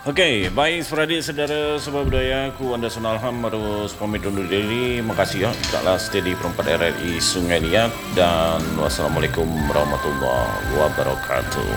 Okey, baik seradik saudara sebab budaya aku Anda Sunalham harus pamit undur diri. Makasih ya. Tetaplah stay di perempat RRI Sungai Liat dan wassalamualaikum warahmatullahi wabarakatuh.